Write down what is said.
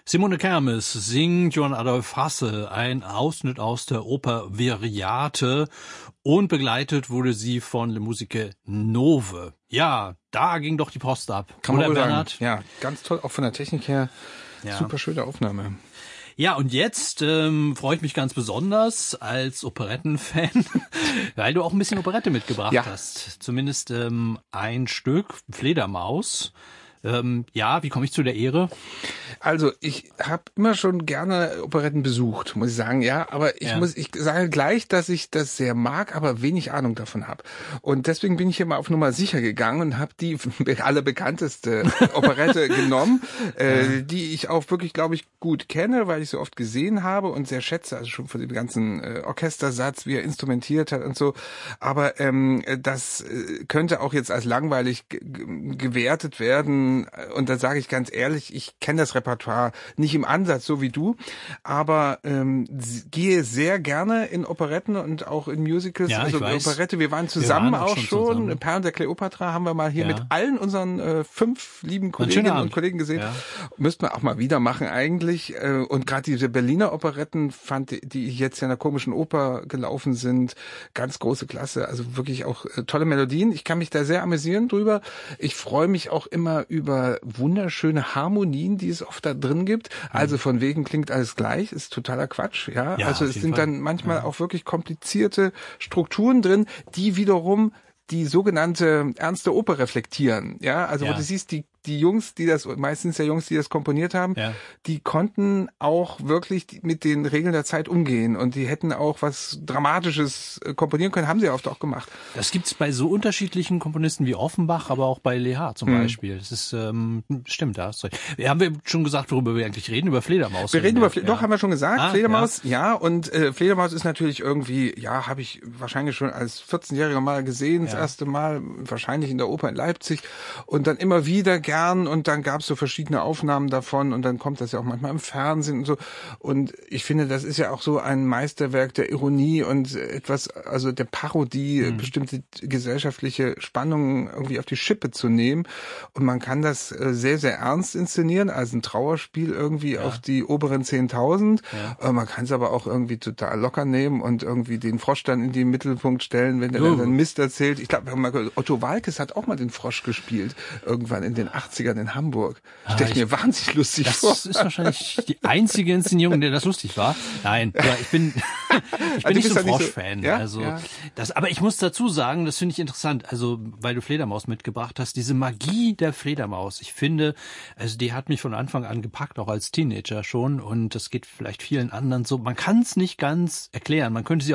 Simone Kermes singt Johann Adolf Hasse, ein Ausschnitt aus der Oper Viriate, und begleitet wurde sie von Le Musiche Nove. Ja, da ging doch die Post ab. Kann man oder, wohl Bernhard? sagen. Ja, ganz toll, auch von der Technik her. Ja. Super schöne Aufnahme. Ja, und jetzt freue ich mich ganz besonders als Operettenfan, weil du auch ein bisschen Operette mitgebracht hast. Zumindest ein Stück, Fledermaus. Wie komme ich zu der Ehre? Also ich habe immer schon gerne Operetten besucht, muss ich sagen, ja. Aber ich sage gleich, dass ich das sehr mag, aber wenig Ahnung davon habe. Und deswegen bin ich hier mal auf Nummer sicher gegangen und habe die allerbekannteste Operette genommen, die ich auch wirklich, glaube ich, gut kenne, weil ich sie oft gesehen habe und sehr schätze, also schon von dem ganzen Orchestersatz, wie er instrumentiert hat und so. Aber das könnte auch jetzt als langweilig gewertet werden. Und da sage ich ganz ehrlich, ich kenne das Repertoire nicht im Ansatz, so wie du, aber gehe sehr gerne in Operetten und auch in Musicals, also Operette. Wir waren zusammen auch schon. Perlen der Kleopatra haben wir mal hier mit allen unseren 5 lieben Kolleginnen und Kollegen gesehen. Ja. Müssten wir auch mal wieder machen eigentlich. Und gerade diese Berliner Operetten die jetzt ja in der Komischen Oper gelaufen sind, ganz große Klasse. Also wirklich auch tolle Melodien. Ich kann mich da sehr amüsieren drüber. Ich freue mich auch immer über wunderschöne Harmonien, die es oft da drin gibt. Also von wegen klingt alles gleich, ist totaler Quatsch, ja. Also es sind dann manchmal auch wirklich komplizierte Strukturen drin, die wiederum die sogenannte ernste Oper reflektieren, ja. Also wo du siehst, die Jungs, meistens ja Jungs, die das komponiert haben, die konnten auch wirklich mit den Regeln der Zeit umgehen und die hätten auch was Dramatisches komponieren können, haben sie oft auch gemacht. Das gibt's bei so unterschiedlichen Komponisten wie Offenbach, aber auch bei Lehar zum Beispiel. Das ist, stimmt, da hast du recht. Haben wir schon gesagt, worüber wir eigentlich reden? Über Fledermaus? Wir reden über doch, haben wir schon gesagt. Fledermaus, und Fledermaus ist natürlich irgendwie, habe ich wahrscheinlich schon als 14-Jähriger mal gesehen, das erste Mal, wahrscheinlich in der Oper in Leipzig und dann immer wieder gern und dann gab es so verschiedene Aufnahmen davon und dann kommt das ja auch manchmal im Fernsehen und so und ich finde, das ist ja auch so ein Meisterwerk der Ironie und etwas, also der Parodie, bestimmte gesellschaftliche Spannungen irgendwie auf die Schippe zu nehmen und man kann das sehr, sehr ernst inszenieren, als ein Trauerspiel irgendwie auf die oberen 10.000. Man kann es aber auch irgendwie total locker nehmen und irgendwie den Frosch dann in den Mittelpunkt stellen, wenn der dann Mist erzählt. Ich glaube, Otto Waalkes hat auch mal den Frosch gespielt, irgendwann in den 80ern in Hamburg. Stelle ich mir wahnsinnig lustig vor. Das ist wahrscheinlich die einzige Inszenierung, in der das lustig war. Nein, ich bin nicht so ein Frosch-Fan. Aber ich muss dazu sagen, das finde ich interessant, also weil du Fledermaus mitgebracht hast, diese Magie der Fledermaus. Ich finde, also die hat mich von Anfang an gepackt, auch als Teenager schon, und das geht vielleicht vielen anderen so. Man kann es nicht ganz erklären. Man könnte sie